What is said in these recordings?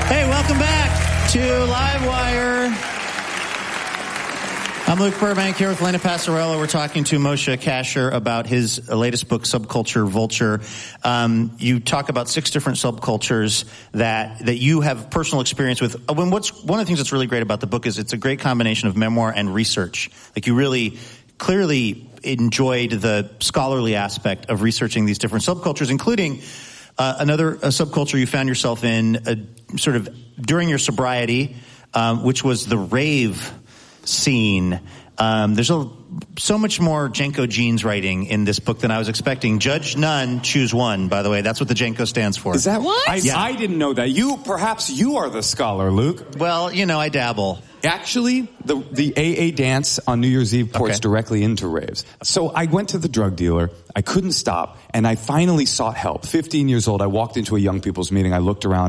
Hey, welcome back to Livewire. I'm Luke Burbank here with Elena Passarello. We're talking to Moshe Kasher about his latest book, Subculture Vulture. You talk about 6 different subcultures that you have personal experience with. One of the things that's really great about the book is it's a great combination of memoir and research. Like, you really clearly enjoyed the scholarly aspect of researching these different subcultures, including another subculture you found yourself in sort of during your sobriety, which was the rave scene. There's so much more Jenko Jeans writing in this book than I was expecting. Judge none, choose one, by the way. That's what the Jenko stands for. Is that what? I didn't know that. Perhaps you are the scholar, Luke. Well, I dabble. Actually, the AA dance on New Year's Eve ports directly into raves. So I went to the drug dealer. I couldn't stop, and I finally sought help. 15 years old, I walked into a young people's meeting. I looked around.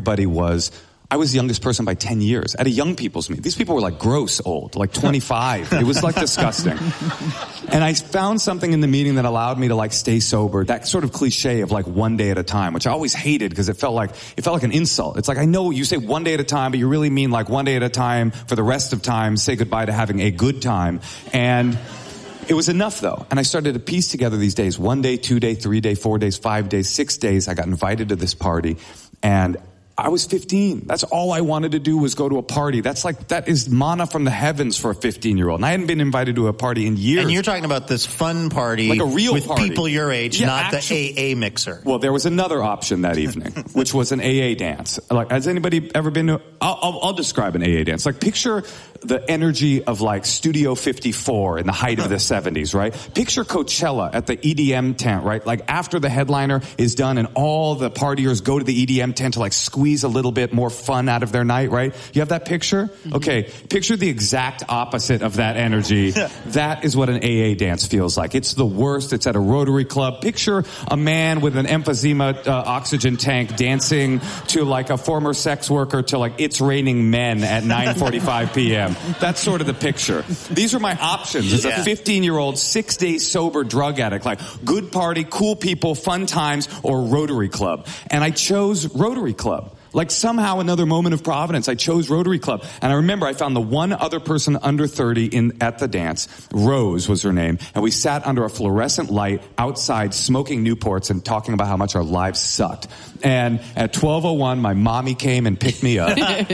I was the youngest person by 10 years at a young people's meeting. These people were like gross old, like 25. It was like disgusting. And I found something in the meeting that allowed me to like stay sober. That sort of cliche of like one day at a time, which I always hated because it felt like an insult. It's like, I know you say one day at a time, but you really mean like one day at a time for the rest of time, say goodbye to having a good time. And it was enough, though. And I started to piece together these days. 1 day, 2 day, 3 day, 4 days, 5 days, 6 days. I got invited to this party, and I was 15. That's all I wanted to do was go to a party. That is manna from the heavens for a 15-year-old. And I hadn't been invited to a party in years. And you're talking about this fun party, like a real with party. People your age, not the AA mixer. Well, there was another option that evening, which was an AA dance. Like, has anybody ever been to? I'll describe an AA dance. Like, picture the energy of like Studio 54 in the height of the 70s, right? Picture Coachella at the EDM tent, right? Like, after the headliner is done and all the partiers go to the EDM tent to like squeeze a little bit more fun out of their night, right? You have that picture? Okay, picture the exact opposite of that energy. That is what an AA dance feels like. It's the worst. It's at a Rotary Club. Picture a man with an emphysema oxygen tank dancing to like a former sex worker to like It's Raining Men at 9:45 p.m. That's sort of the picture. These are my options as a 15-year-old, 6 days sober drug addict. Like, good party, cool people, fun times, or Rotary Club. And I chose Rotary Club. Like, somehow, another moment of providence, I chose Rotary Club. And I remember I found the one other person under 30 at the dance. Rose was her name. And we sat under a fluorescent light outside smoking Newports and talking about how much our lives sucked. And at 12:01, my mommy came and picked me up.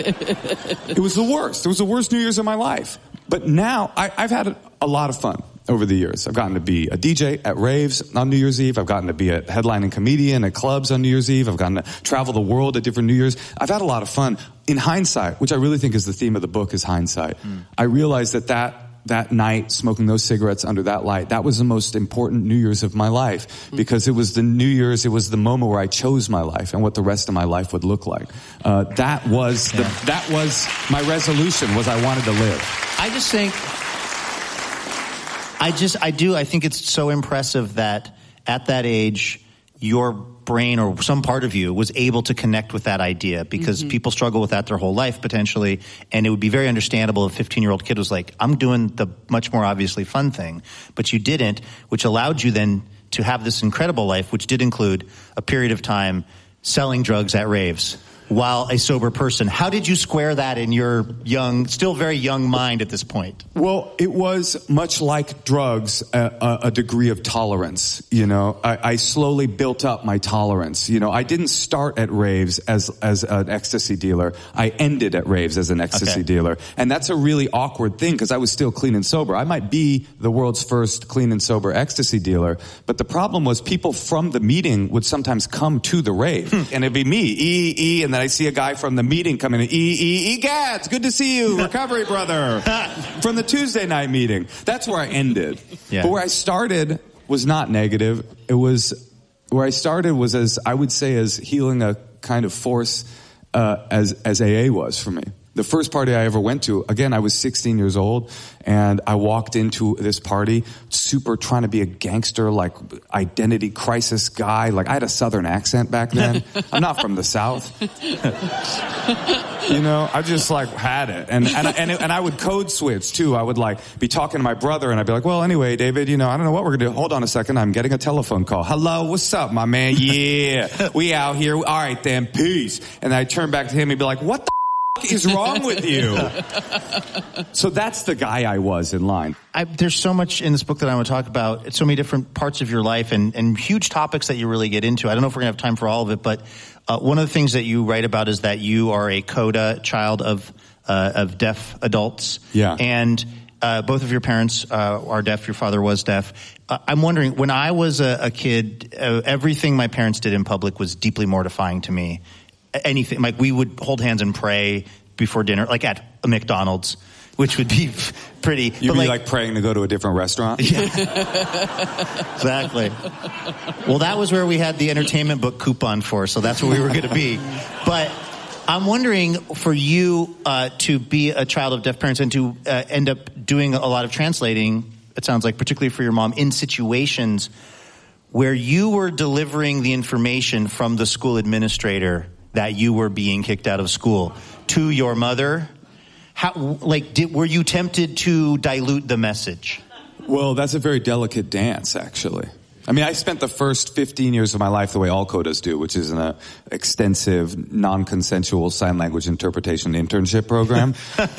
It was the worst. It was the worst New Year's of my life. But now, I've had a lot of fun over the years. I've gotten to be a DJ at raves on New Year's Eve. I've gotten to be a headlining comedian at clubs on New Year's Eve. I've gotten to travel the world at different New Year's. I've had a lot of fun. In hindsight, which I really think is the theme of the book, is hindsight. I realized that night, smoking those cigarettes under that light, that was the most important New Year's of my life, because it was the New Year's, it was the moment where I chose my life and what the rest of my life would look like. That was my resolution, was I wanted to live. I think it's so impressive that at that age, your brain or some part of you was able to connect with that idea, because people struggle with that their whole life potentially, and it would be very understandable if a 15-year-old kid was like, I'm doing the much more obviously fun thing, but you didn't, which allowed you then to have this incredible life, which did include a period of time selling drugs at raves while a sober person. How did you square that in your still very young mind at this point? Well, it was much like drugs, a degree of tolerance. I slowly built up my tolerance. I didn't start at raves as an ecstasy dealer. I ended at raves as an ecstasy dealer. And that's a really awkward thing, because I was still clean and sober. I might be the world's first clean and sober ecstasy dealer, but the problem was people from the meeting would sometimes come to the rave. And it'd be me, and then I see a guy from the meeting come in, Gads, good to see you, recovery brother, from the Tuesday night meeting. That's where I ended. But where I started was not negative. Where I started was, as I would say, as healing a kind of force, as AA was for me. The first party I ever went to, again, I was 16 years old, and I walked into this party super trying to be a gangster, like identity crisis guy. Like, I had a Southern accent back then. I'm not from the South. You know, I just like had it. And I would code switch too. I would like be talking to my brother and I'd be like, well, anyway, David, you know, I don't know what we're going to do. Hold on a second. I'm getting a telephone call. Hello, what's up, my man? Yeah, we out here. All right, then, peace. And I'd turn back to him and be like, what the is wrong with you? So that's the guy I was in line. There's so much in this book that I want to talk about. So many different parts of your life and huge topics that you really get into. I don't know if we're going to have time for all of it, but one of the things that you write about is that you are a CODA, child of deaf adults. Yeah. And both of your parents are deaf. Your father was deaf. I'm wondering, when I was a kid, everything my parents did in public was deeply mortifying to me. Anything, like we would hold hands and pray before dinner, like at a McDonald's, which would be pretty. You'd be like praying to go to a different restaurant? Yeah. Exactly. Well, that was where we had the entertainment book coupon for, so that's where we were going to be. But I'm wondering, for you to be a child of deaf parents and to end up doing a lot of translating, it sounds like, particularly for your mom, in situations where you were delivering the information from the school administrator that you were being kicked out of school to your mother, were you tempted to dilute the message? Well, that's a very delicate dance, actually. I mean, I spent the first 15 years of my life the way all CODAs do, which is in an extensive, non-consensual sign language interpretation internship program.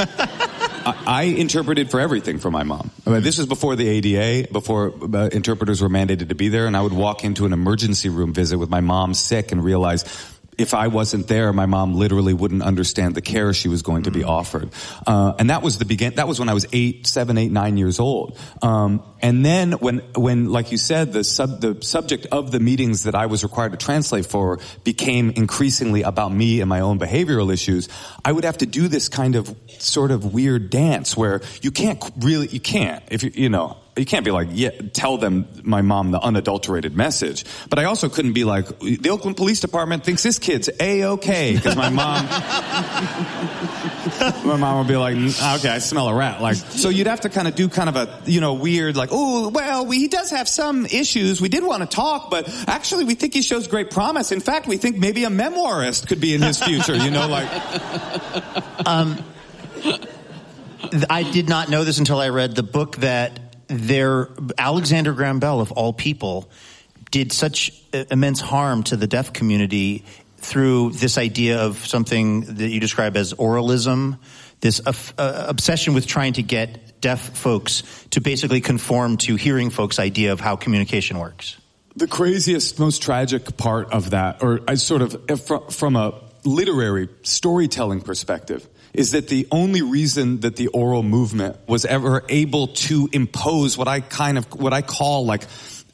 I interpreted for everything for my mom. I mean, this was before the ADA, before interpreters were mandated to be there, and I would walk into an emergency room visit with my mom sick and realize if I wasn't there, my mom literally wouldn't understand the care she was going to be offered. And that was that was when I was 7, 8, 9 years old. And then when, like you said, the subject of the meetings that I was required to translate for became increasingly about me and my own behavioral issues, I would have to do this kind of sort of weird dance where you can't, if you can't be like, yeah, tell them, my mom, the unadulterated message. But I also couldn't be like, the Oakland Police Department thinks this kid's A-okay. Because my mom would be like, okay, I smell a rat. Like, so you'd have to kind of do kind of a, weird, like, oh, well, he does have some issues. We did want to talk, but actually we think he shows great promise. In fact, we think maybe a memoirist could be in his future, I did not know this until I read the book that Alexander Graham Bell, of all people, did such immense harm to the deaf community through this idea of something that you describe as oralism, this obsession with trying to get deaf folks to basically conform to hearing folks' idea of how communication works. The craziest, most tragic part of that, or from a literary storytelling perspective, is that the only reason that the oral movement was ever able to impose what I call like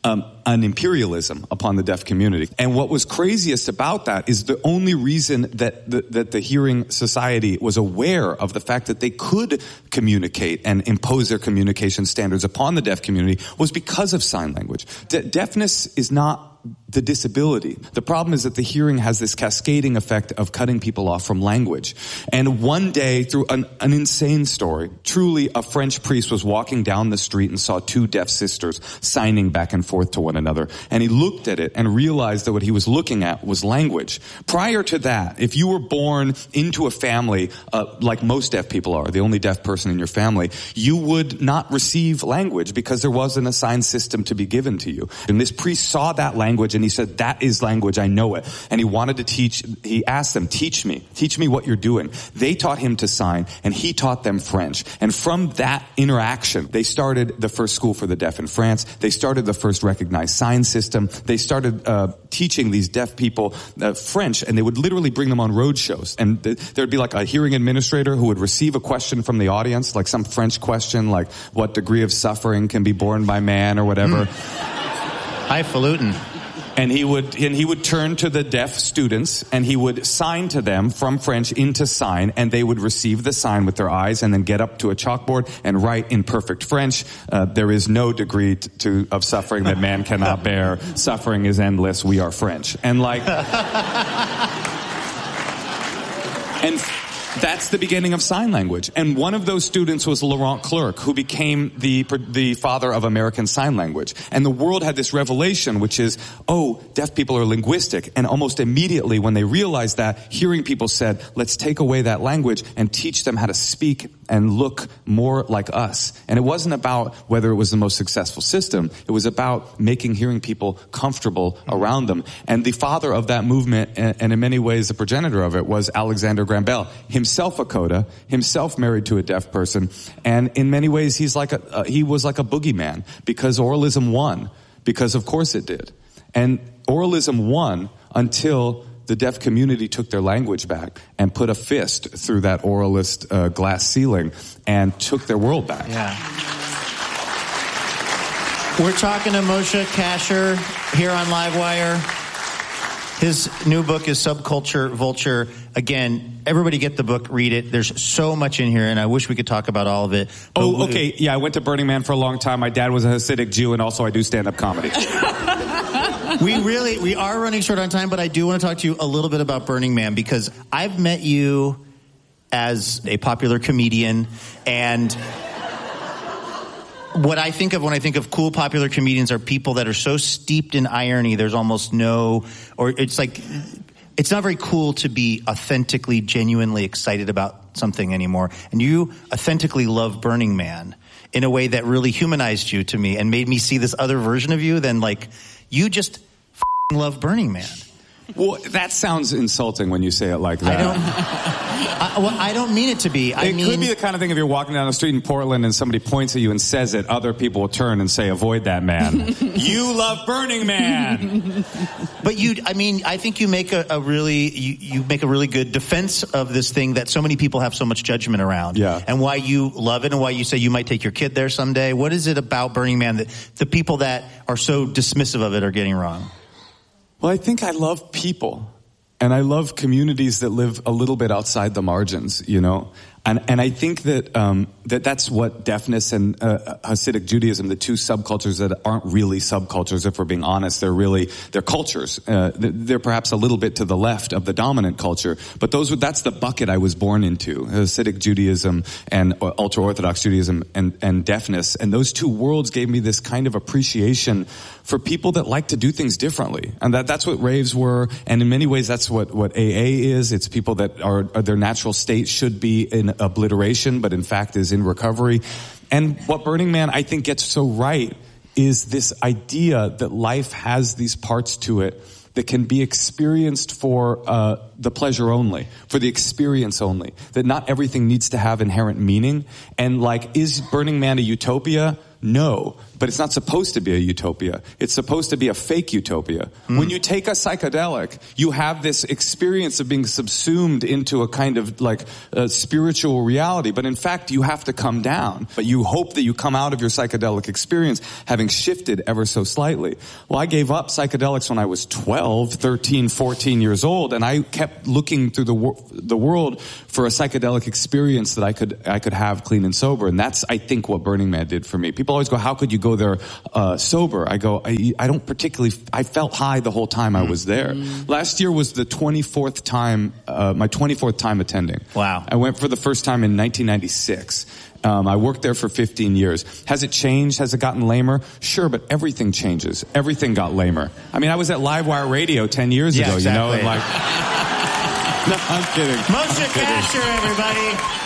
an imperialism upon the deaf community. And what was craziest about that is the only reason that the Hearing Society was aware of the fact that they could communicate and impose their communication standards upon the deaf community was because of sign language. Deafness is not the disability. The problem is that the hearing has this cascading effect of cutting people off from language. And one day, through an insane story, truly a French priest was walking down the street and saw two deaf sisters signing back and forth to one another. And he looked at it and realized that what he was looking at was language. Prior to that, if you were born into a family, like most deaf people are, the only deaf person in your family, you would not receive language because there wasn't a sign system to be given to you. And this priest saw that language and he said, that is language, I know it. And he wanted to teach, he asked them, teach me what you're doing. They taught him to sign and he taught them French. And from that interaction, they started the first school for the deaf in France. They started the first recognized sign system. They started teaching these deaf people French, and they would literally bring them on road shows. And there'd be like a hearing administrator who would receive a question from the audience, like some French question, like what degree of suffering can be borne by man or whatever. Highfalutin. And he would turn to the deaf students and he would sign to them from French into sign, and they would receive the sign with their eyes and then get up to a chalkboard and write in perfect French, there is no degree of suffering that man cannot bear. Suffering is endless. We are French. And like, and That's the beginning of sign language. And one of those students was Laurent Clerc, who became the father of American Sign Language. And the world had this revelation, which is, oh, deaf people are linguistic. And almost immediately when they realized that, hearing people said, let's take away that language and teach them how to speak and look more like us. And it wasn't about whether it was the most successful system. It was about making hearing people comfortable around them. And the father of that movement, and in many ways the progenitor of it, was Alexander Graham Bell, himself a coda, himself married to a deaf person. And in many ways he was like a boogeyman, because oralism won, because of course it did. And oralism won until the deaf community took their language back and put a fist through that oralist glass ceiling and took their world back. Yeah. We're talking to Moshe Kasher here on Livewire. His new book is Subculture Vulture. Again, everybody get the book, read it. There's so much in here, and I wish we could talk about all of it. Oh, okay. Yeah, I went to Burning Man for a long time. My dad was a Hasidic Jew, and also I do stand-up comedy. We are running short on time, but I do want to talk to you a little bit about Burning Man, because I've met you as a popular comedian, and what I think of when I think of cool popular comedians are people that are so steeped in irony, there's almost no, or it's like, it's not very cool to be authentically, genuinely excited about something anymore. And you authentically love Burning Man in a way that really humanized you to me and made me see this other version of you than like, you just love Burning Man. Well, that sounds insulting when you say it like that. I don't mean it to be. It could be the kind of thing if you're walking down the street in Portland and somebody points at you and says it, other people will turn and say, avoid that man. You love Burning Man. But I think you make a really good defense of this thing that so many people have so much judgment around. Yeah. And why you love it and why you say you might take your kid there someday. What is it about Burning Man that the people that are so dismissive of it are getting wrong? Well, I think I love people, and I love communities that live a little bit outside the margins, you know? And I think that that's what deafness and Hasidic Judaism, the two subcultures that aren't really subcultures, if we're being honest, they're cultures. They're perhaps a little bit to the left of the dominant culture, but that's the bucket I was born into, Hasidic Judaism and ultra-Orthodox Judaism and deafness. And those two worlds gave me this kind of appreciation for people that like to do things differently. And that's what raves were, and in many ways that's what AA is. It's people that are their natural state should be in obliteration, but in fact is in recovery. And what Burning Man, I think, gets so right is this idea that life has these parts to it that can be experienced for the pleasure only, for the experience only, that not everything needs to have inherent meaning. And like, is Burning Man a utopia? No, but it's not supposed to be a utopia. It's supposed to be a fake utopia. When you take a psychedelic, you have this experience of being subsumed into a kind of like spiritual reality, but in fact you have to come down. But you hope that you come out of your psychedelic experience having shifted ever so slightly. Well, I gave up psychedelics when I was 12, 13, 14 years old, and I kept looking through the world for a psychedelic experience that I could have clean and sober, and that's, I think, what Burning Man did for me. People always go, how could you go there sober? I go, I don't particularly, I felt high the whole time I was there. Last year was the 24th time, my 24th time attending. Wow. I went for the first time in 1996. I worked there for 15 years. Has it changed? Has it gotten lamer? Sure, but everything changes. Everything got lamer. I mean, I was at Livewire Radio 10 years ago, exactly. You know, and like, no, I'm kidding. Moshe Kasher, everybody.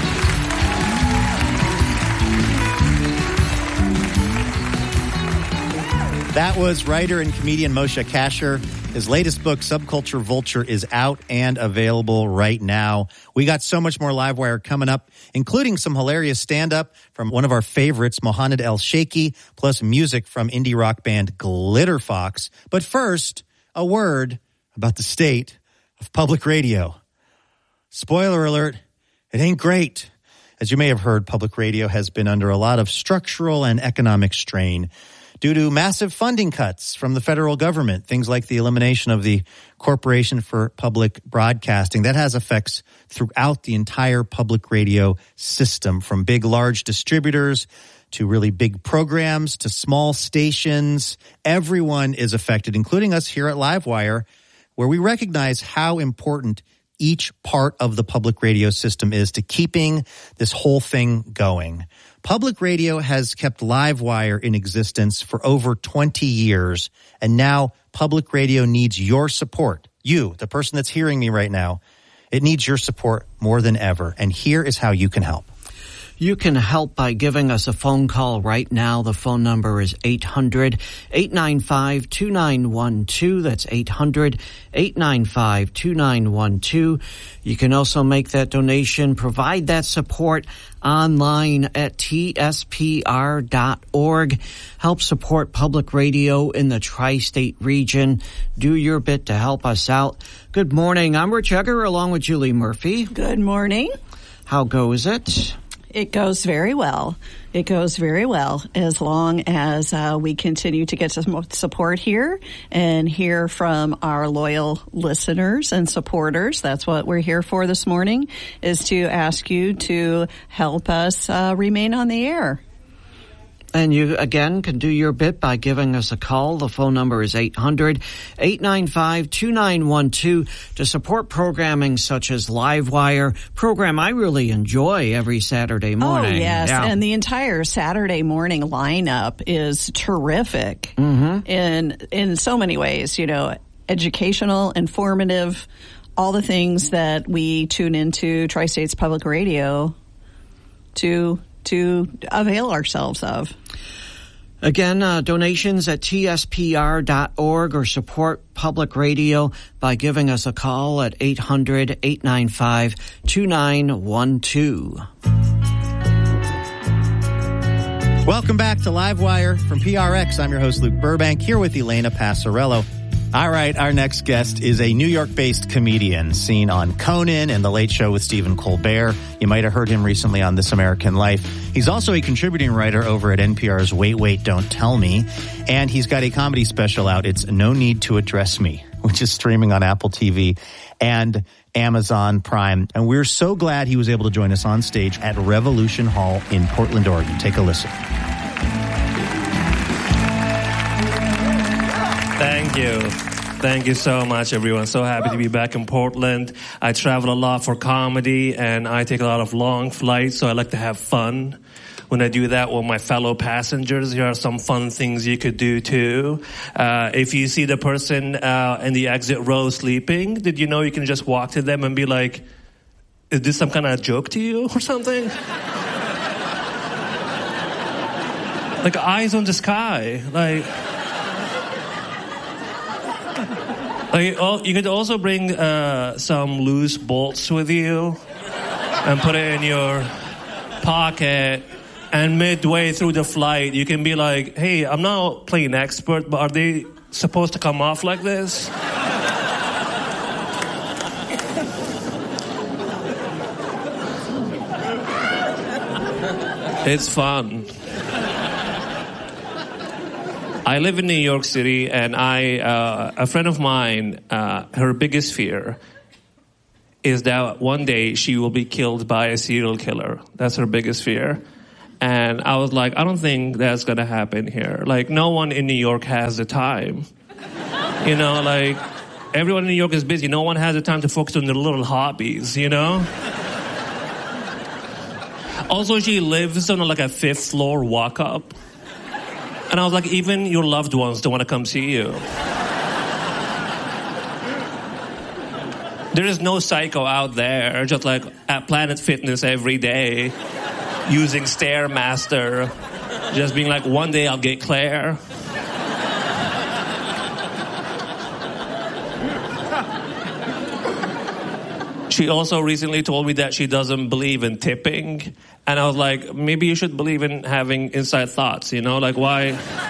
That was writer and comedian Moshe Kasher. His latest book, Subculture Vulture, is out and available right now. We got so much more Livewire coming up, including some hilarious stand-up from one of our favorites, Mohanad El-Sheikhy, plus music from indie rock band Glitter Fox. But first, a word about the state of public radio. Spoiler alert, it ain't great. As you may have heard, public radio has been under a lot of structural and economic strain due to massive funding cuts from the federal government, things like the elimination of the Corporation for Public Broadcasting. That has effects throughout the entire public radio system, from big, large distributors to really big programs to small stations. Everyone is affected, including us here at Livewire, where we recognize how important each part of the public radio system is to keeping this whole thing going. Public radio has kept Livewire in existence for over 20 years, and now public radio needs your support. You, the person that's hearing me right now, it needs your support more than ever, and here is how you can help. You can help by giving us a phone call right now. The phone number is 800-895-2912. That's 800-895-2912. You can also make that donation, provide that support online at tspr.org. Help support public radio in the tri-state region. Do your bit to help us out. Good morning. I'm Rich Egger along with Julie Murphy. Good morning. How goes it? It goes very well. It goes very well as long as we continue to get some support here and hear from our loyal listeners and supporters. That's what we're here for this morning, is to ask you to help us remain on the air. And you, again, can do your bit by giving us a call. The phone number is 800-895-2912 to support programming such as Livewire, program I really enjoy every Saturday morning. Oh, yes. Yeah. And the entire Saturday morning lineup is terrific in so many ways, you know, educational, informative, all the things that we tune into Tri-States Public Radio to avail ourselves of. Again, donations at tspr.org or support public radio by giving us a call at 800-895-2912. Welcome back to Livewire from PRX. I'm your host, Luke Burbank, here with Elena Passarello. All right, our next guest is a New York-based comedian seen on Conan and The Late Show with Stephen Colbert. You might have heard him recently on This American Life. He's also a contributing writer over at NPR's Wait, Wait, Don't Tell Me. And he's got a comedy special out. It's No Need to Address Me, which is streaming on Apple TV and Amazon Prime. And we're so glad he was able to join us on stage at Revolution Hall in Portland, Oregon. Take a listen. Thank you. Thank you so much, everyone. So happy to be back in Portland. I travel a lot for comedy, and I take a lot of long flights, so I like to have fun. When I do that with my fellow passengers, here are some fun things you could do, too. If you see the person in the exit row sleeping, did you know you can just walk to them and be like, is this some kind of joke to you or something? Like eyes on the sky, you could also bring some loose bolts with you and put it in your pocket. And midway through the flight, you can be like, hey, I'm not playing expert, but are they supposed to come off like this? It's fun. I live in New York City, and a friend of mine, her biggest fear is that one day she will be killed by a serial killer. That's her biggest fear. And I was like, I don't think that's going to happen here. Like, no one in New York has the time. You know, like, everyone in New York is busy. No one has the time to focus on their little hobbies, you know? Also, she lives on like a 5th floor walk up. And I was like, even your loved ones don't want to come see you. There is no psycho out there, just like at Planet Fitness every day, using Stairmaster, just being like, one day I'll get Claire. She also recently told me that she doesn't believe in tipping. And I was like, maybe you should believe in having inside thoughts, you know? Like, why